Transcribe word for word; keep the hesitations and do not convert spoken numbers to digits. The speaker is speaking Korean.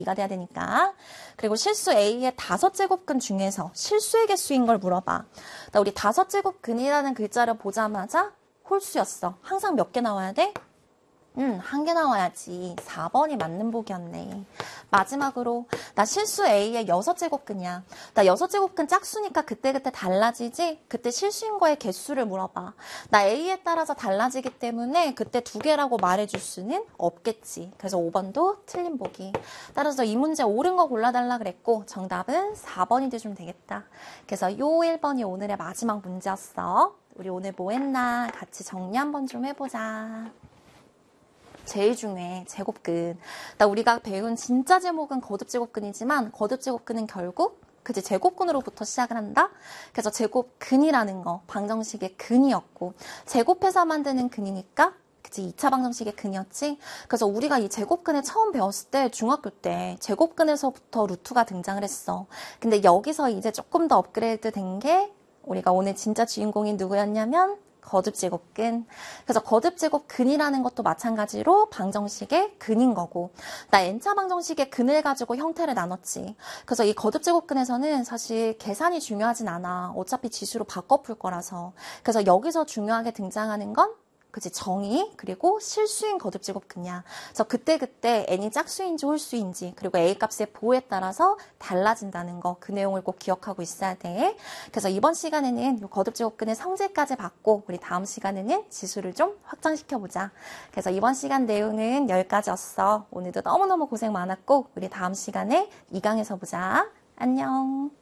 이가 돼야 되니까. 그리고 실수 A의 다섯 제곱근 중에서 실수의 개수인 걸 물어봐. 우리 다섯 제곱근이라는 글자를 보자마자 홀수였어. 항상 몇 개 나와야 돼? 음, 한 개 나와야지. 사 번이 맞는 복이었네. 마지막으로 나 실수 A의 여섯 제곱근이야. 나 여섯 제곱근 짝수니까 그때그때 달라지지? 그때 실수인 거의 개수를 물어봐. 나 A에 따라서 달라지기 때문에 그때 두 개라고 말해줄 수는 없겠지. 그래서 오 번도 틀린 보기. 따라서 이 문제 옳은 거 골라달라 그랬고 정답은 사 번이 돼주면 되겠다. 그래서 요 일 번이 오늘의 마지막 문제였어. 우리 오늘 뭐 했나 같이 정리 한번 좀 해보자. 제일 중요해. 제곱근. 나 우리가 배운 진짜 제목은 거듭제곱근이지만 거듭제곱근은 결국 그치 제곱근으로부터 시작을 한다. 그래서 제곱근이라는 거 방정식의 근이었고 제곱해서 만드는 근이니까 그치 이 차 방정식의 근이었지. 그래서 우리가 이 제곱근을 처음 배웠을 때 중학교 때 제곱근에서부터 루트가 등장을 했어. 근데 여기서 이제 조금 더 업그레이드 된 게 우리가 오늘 진짜 주인공이 누구였냐면 거듭제곱근. 그래서 거듭제곱근이라는 것도 마찬가지로 방정식의 근인 거고 나 n차 방정식의 근을 가지고 형태를 나눴지. 그래서 이 거듭제곱근에서는 사실 계산이 중요하진 않아. 어차피 지수로 바꿔 풀 거라서. 그래서 여기서 중요하게 등장하는 건 그치 정의 그리고 실수인 거듭제곱근이야. 그래서 그때그때 n이 짝수인지 홀수인지 그리고 a 값의 보호에 따라서 달라진다는 거 그 내용을 꼭 기억하고 있어야 돼. 그래서 이번 시간에는 거듭제곱근의 성질까지 받고 우리 다음 시간에는 지수를 좀 확장시켜보자. 그래서 이번 시간 내용은 여기까지였어. 오늘도 너무너무 고생 많았고 우리 다음 시간에 이 강에서 보자. 안녕.